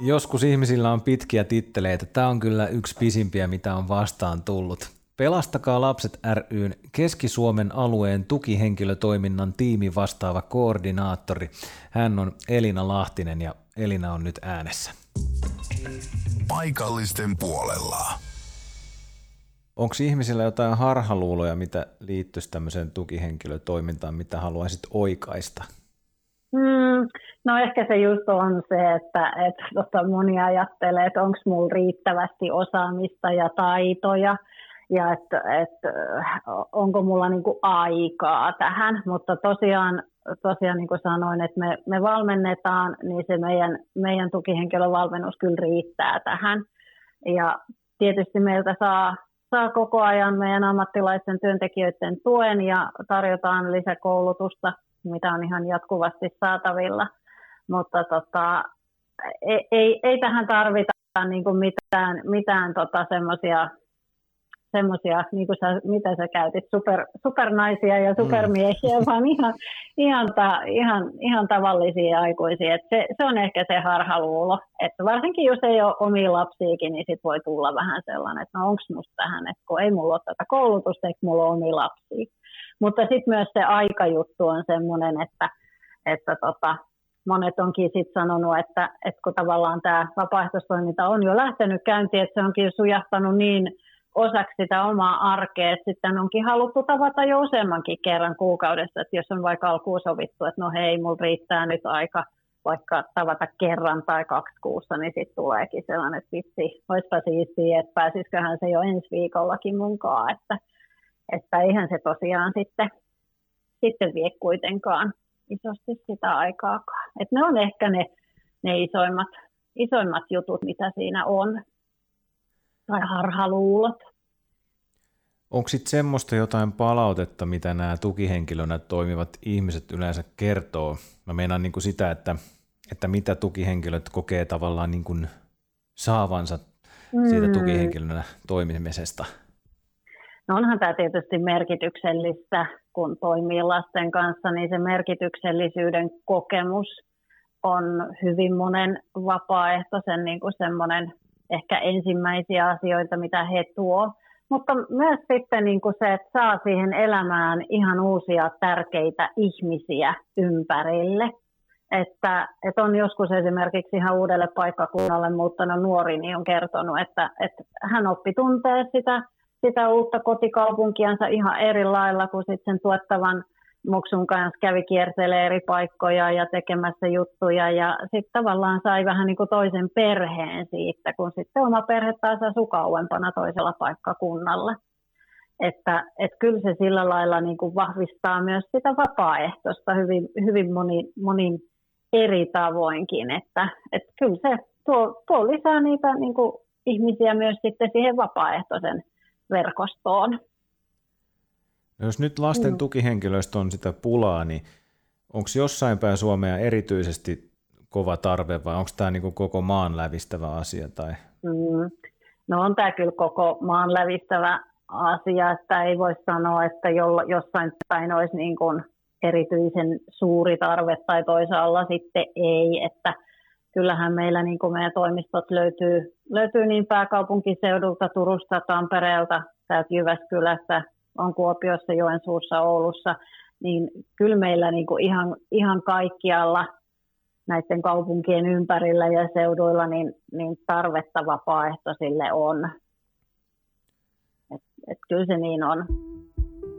Joskus ihmisillä on pitkiä titteleitä. Tämä on kyllä yksi pisimpiä, mitä on vastaan tullut. Pelastakaa lapset ry:n Keski-Suomen alueen tukihenkilötoiminnan tiimin vastaava koordinaattori. Hän on Elina Lahtinen ja Elina on nyt äänessä. Paikallisten puolella. Onko ihmisillä jotain harhaluuloja, mitä liittyisi tämmöiseen tukihenkilötoimintaan, mitä haluaisit oikaista? No ehkä se just on se, että moni ajattelee, että onko mulla riittävästi osaamista ja taitoja ja että onko mulla niinku aikaa tähän, mutta tosiaan niin kuin sanoin, että me valmennetaan, niin se meidän tukihenkilövalmennus kyllä riittää tähän ja tietysti meiltä saa koko ajan meidän ammattilaisten työntekijöiden tuen ja tarjotaan lisäkoulutusta, mitä on ihan jatkuvasti saatavilla, mutta ei tähän tarvita niin kuin mitään semmoisia, niin kuin mitä sä käytit, supernaisia ja supermiehiä, vaan ihan tavallisia aikuisia. Se on ehkä se harhaluulo, että varsinkin jos ei ole omia lapsiakin, niin sit voi tulla vähän sellainen, että no onko musta tähän, että kun ei mulla ole tätä koulutusta, eikö mulla ole omia lapsia. Mutta sitten myös se aikajuttu on semmoinen, että monet onkin sitten sanonut, että kun tavallaan tämä vapaaehtoistoiminta on jo lähtenyt käyntiin, että se onkin sujahtanut niin osaksi sitä omaa arkea, että sitten onkin haluttu tavata jo useammankin kerran kuukaudessa, että jos on vaikka alkuun sovittu, että no hei, mulla riittää nyt aika vaikka tavata kerran tai 2 kuussa, niin sitten tuleekin sellainen, että vitsi, olisipa siistiä, että pääsisiköhän se jo ensi viikollakin munkaan, että eihän se tosiaan sitten vie kuitenkaan isosti sitä aikaakaan. Että ne on ehkä ne isoimmat jutut, mitä siinä on, tai harhaluulot. Onko sitten semmoista jotain palautetta, mitä nämä tukihenkilönä toimivat ihmiset yleensä kertoo? Mä meinaan niin kuin sitä, että mitä tukihenkilöt kokee tavallaan niin kuin saavansa siitä tukihenkilönä toimimisesta? No onhan tämä tietysti merkityksellistä, kun toimii lasten kanssa, niin se merkityksellisyyden kokemus on hyvin monen vapaaehtoisen niin kuin semmoinen ehkä ensimmäisiä asioita, mitä he tuo. Mutta myös sitten niin kuin se, että saa siihen elämään ihan uusia tärkeitä ihmisiä ympärille. Että on joskus esimerkiksi ihan uudelle paikkakunnalle muuttanut nuori, niin on kertonut, että hän oppi tuntee sitä uutta kotikaupunkiansa ihan eri lailla kuin sitten sen tuottavan muksun kanssa kävi kiertelee eri paikkoja ja tekemässä juttuja ja sitten tavallaan sai vähän niin kuin toisen perheen siitä, kun sitten oma perhe taas asui kauempana toisella paikkakunnalla. Että kyllä se sillä lailla niin kuin vahvistaa myös sitä vapaaehtoista hyvin monin eri tavoinkin, että kyllä se tuo lisää niitä niin kuin ihmisiä myös sitten siihen vapaaehtoisen verkostoon. No jos nyt lasten tukihenkilöistä on sitä pulaa, niin onko jossain päin Suomea erityisesti kova tarve vai onko tämä niin kuin koko maan lävistävä asia? Tai? No on tämä kyllä koko maan lävistävä asia, että ei voi sanoa, että jossain päin olisi niin kuin erityisen suuri tarve tai toisaalla sitten ei, että kyllähän meillä niin kuin meidän toimistot löytyy niin pääkaupunkiseudulta, Turusta, Tampereelta, täältä Jyväskylästä, on Kuopiossa, Joensuussa, Oulussa, niin kyllä meillä niin kuin ihan kaikkialla näiden kaupunkien ympärillä ja seuduilla niin tarvetta vapaaehtoisille on. Et kyllä se niin on.